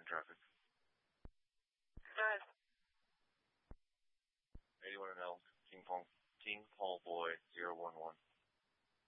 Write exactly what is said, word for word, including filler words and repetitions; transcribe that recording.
traffic? Good. eighty-one and L, King Paul, King Paul Boulevard.